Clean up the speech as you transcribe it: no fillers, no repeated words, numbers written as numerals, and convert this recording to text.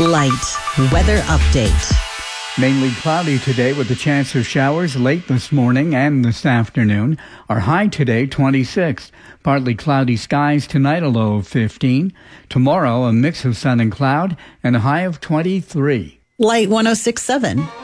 Light weather update. Mainly cloudy today with a chance of showers late this morning and this afternoon. Our high today, 26. Partly cloudy skies tonight, a low of 15. Tomorrow, a mix of sun and cloud and a high of 23. Light 106.7.